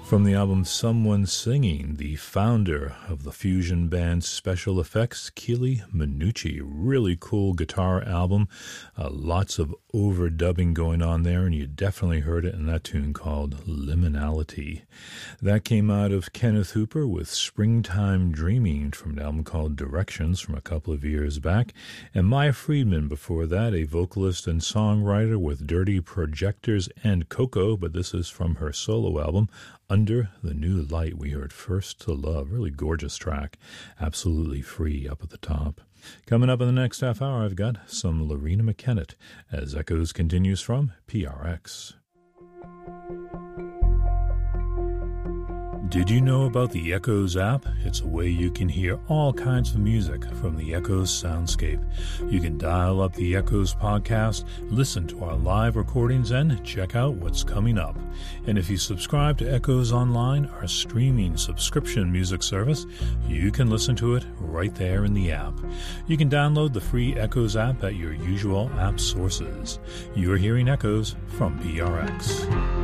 From the album Someone Singing, the founder of the fusion band Special Effects, Keely Minucci. Really cool guitar album. Lots of overdubbing going on there, and you definitely heard it in that tune called Liminality. That came out of Kenneth Hooper with Springtime Dreaming from an album called Directions from a couple of years back. And Maya Friedman before that, a vocalist and songwriter with Dirty Projectors and Coco, but this is from her solo album, Under the New Light. We heard First to Love. Really gorgeous track. Absolutely free up at the top. Coming up in the next half hour, I've got some Lorena McKennitt as Echoes continues from PRX. Did you know about the Echoes app? It's a way you can hear all kinds of music from the Echoes soundscape. You can dial up the Echoes podcast, listen to our live recordings, and check out what's coming up. And if you subscribe to Echoes Online, our streaming subscription music service, you can listen to it right there in the app. You can download the free Echoes app at your usual app sources. You're hearing Echoes from PRX.